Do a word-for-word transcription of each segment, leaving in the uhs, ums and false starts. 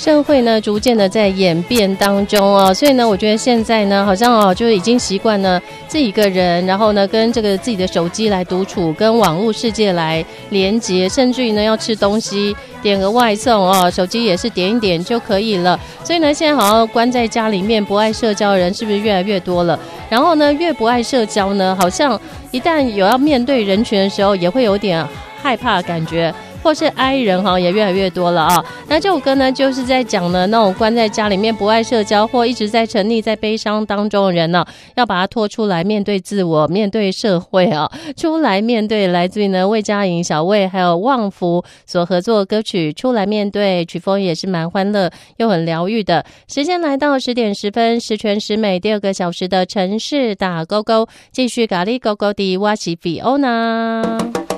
社会呢逐渐的在演变当中哦，所以呢我觉得现在呢好像哦就已经习惯了自己一个人，然后呢跟这个自己的手机来独处，跟网络世界来连接，甚至于呢要吃东西点个外送哦，手机也是点一点就可以了。所以呢现在好像关在家里面不爱社交的人是不是越来越多了？然后呢越不爱社交呢，好像一旦有要面对人群的时候也会有点害怕的感觉，或是哀人哈也越来越多了啊。那这首歌呢就是在讲呢那种关在家里面不爱社交或一直在沉溺在悲伤当中的人呢，要把它拖出来面对自我，面对社会啊，出来面对。来自于呢魏佳莹、小魏还有旺福所合作的歌曲《出来面对》，曲风也是蛮欢乐又很疗愈的。时间来到十点十分，十全十美第二个小时的城市打勾勾，继续咖喱勾勾的我是Fiona。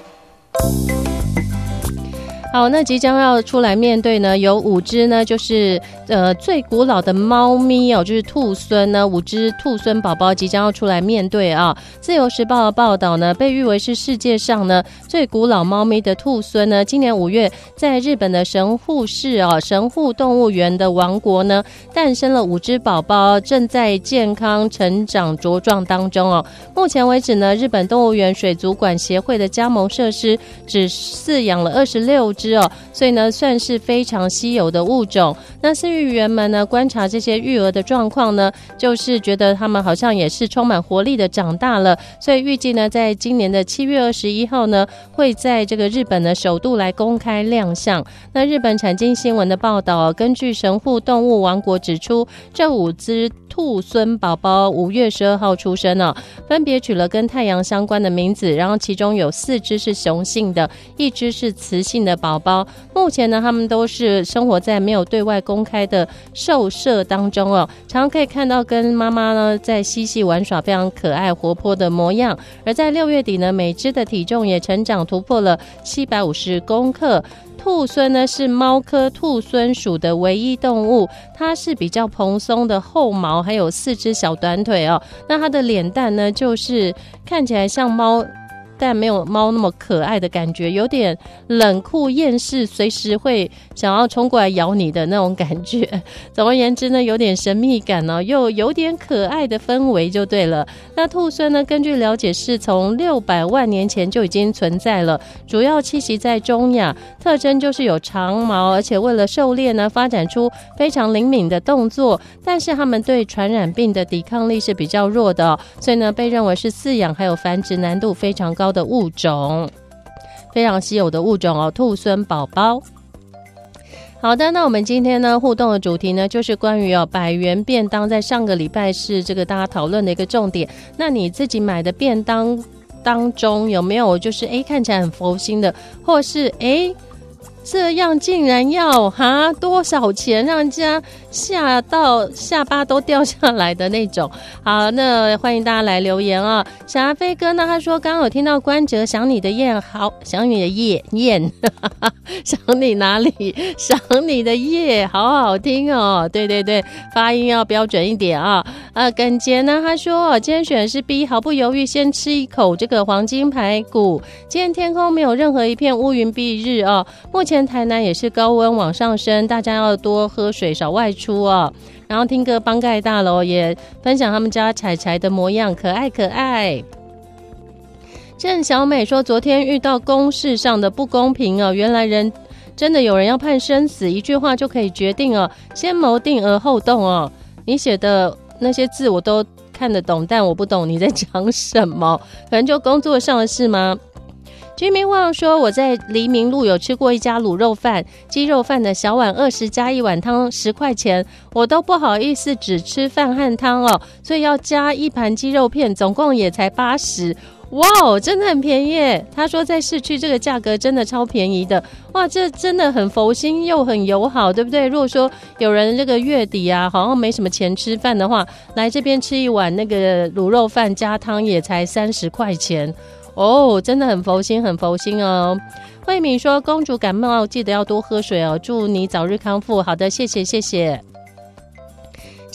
好，那即将要出来面对呢，有五只呢，就是呃最古老的猫咪哦，就是兔狲呢，五只兔狲宝宝即将要出来面对啊。自由时报的报道呢，被誉为是世界上呢最古老猫咪的兔狲呢，今年五月在日本的神户市哦神户动物园的王国呢，诞生了五只宝宝，正在健康成长茁壮当中哦。目前为止呢，日本动物园水族馆协会的加盟设施只饲养了二十六只。所以呢算是非常稀有的物种。那饲育员们呢观察这些育儿的状况呢，就是觉得他们好像也是充满活力的长大了，所以预计呢在今年的七月二十一号呢，会在这个日本的首度来公开亮相。那日本产经新闻的报道，根据神户动物王国指出，这五只兔狲宝宝五月十二号出生哦，分别取了跟太阳相关的名字，然后其中有四只是雄性的，一只是雌性的宝宝。目前呢他们都是生活在没有对外公开的兽舍当中哦，常常可以看到跟妈妈呢在嬉戏玩耍，非常可爱活泼的模样。而在六月底呢，每只的体重也成长突破了七百五十公克。兔狲呢是猫科兔狲属的唯一动物，它是比较蓬松的厚毛，还有四只小短腿哦。那它的脸蛋呢就是看起来像猫，但没有猫那么可爱的感觉，有点冷酷厌世，随时会想要冲过来咬你的那种感觉。总而言之呢，有点神秘感哦，又有点可爱的氛围就对了。那兔狲呢，根据了解是从六百万年前就已经存在了，主要栖息在中亚，特征就是有长毛，而且为了狩猎呢，发展出非常灵敏的动作。但是它们对传染病的抵抗力是比较弱的哦，所以呢，被认为是饲养还有繁殖难度非常高的物种，非常稀有的物种哦，兔狲宝宝。好的，那我们今天呢互动的主题呢就是关于哦百元便当，在上个礼拜是这个大家讨论的一个重点。那你自己买的便当当中有没有就是诶看起来很佛心的，或是诶这样竟然要哈多少钱，让人家吓到下巴都掉下来的那种。好，那欢迎大家来留言啊。小阿飞哥呢，他说刚刚有听到关喆想你的夜，好想你的夜夜想你哪里？想你的夜，好好听哦。对对对，发音要标准一点啊。呃，耿杰呢，他说今天选的是 B， 毫不犹豫先吃一口这个黄金排骨。今天天空没有任何一片乌云蔽日哦。目前台南也是高温往上升，大家要多喝水，少外出哦。然后听歌帮盖大楼也分享他们家柴柴的模样，可爱可爱。郑小美说昨天遇到公事上的不公平哦，原来人真的有人要判生死，一句话就可以决定哦，先谋定而后动哦。你写的那些字我都看得懂，但我不懂你在讲什么，可能就工作上的事吗？居民旺说我在黎明路有吃过一家卤肉饭，鸡肉饭的小碗二十加一碗汤十块钱，我都不好意思只吃饭和汤哦，所以要加一盘鸡肉片，总共也才八十。哇哦，真的很便宜耶！他说在市区这个价格真的超便宜的，哇，这真的很佛心又很友好，对不对？如果说有人这个月底啊，好像没什么钱吃饭的话，来这边吃一碗那个卤肉饭加汤也才三十块钱。哦，真的很佛心很佛心哦。慧敏说公主感冒记得要多喝水哦，祝你早日康复。好的，谢谢谢谢。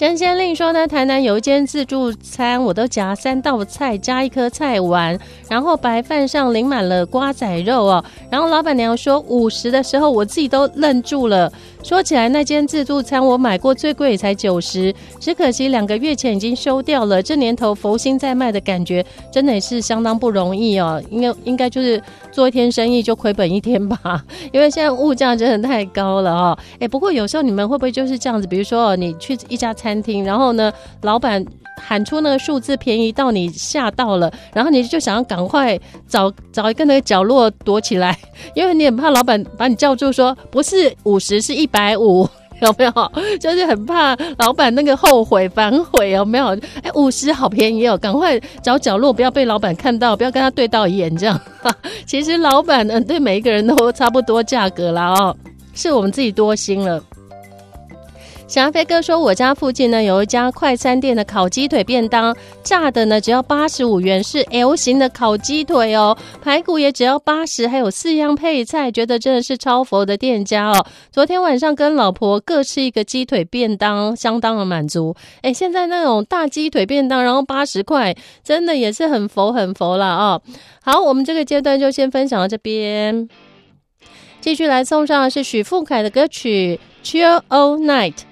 陈先令说呢，台南有一间自助餐，我都夹三道菜加一颗菜丸，然后白饭上淋满了瓜仔肉哦。然后老板娘说五十的时候，我自己都愣住了。说起来，那间自助餐我买过最贵也才九十，只可惜两个月前已经收掉了。这年头佛心在卖的感觉，真的也是相当不容易哦。应该应该就是做一天生意就亏本一天吧，因为现在物价真的太高了哦。哎，不过有时候你们会不会就是这样子？比如说你去一家餐厅，然后呢，老板喊出那个数字便宜到你吓到了，然后你就想要赶快找找一个那个角落躲起来，因为你很怕老板把你叫住说不是五十是一百五。有没有？就是很怕老板那个后悔反悔，有没有？哎，五十好便宜哦，赶快找角落，不要被老板看到，不要跟他对到眼，这样。其实老板呢，对每一个人都差不多价格啦哦，是我们自己多心了。小飞哥说，我家附近呢有一家快餐店的烤鸡腿便当，炸的呢只要八十五元，是 L 型的烤鸡腿哦，排骨也只要八十，还有四样配菜，觉得真的是超佛的店家哦。昨天晚上跟老婆各吃一个鸡腿便当，相当的满足。哎，现在那种大鸡腿便当，然后八十块，真的也是很佛很佛啦哦。好，我们这个阶段就先分享到这边，继续来送上的是许富凯的歌曲《Chill All Night》。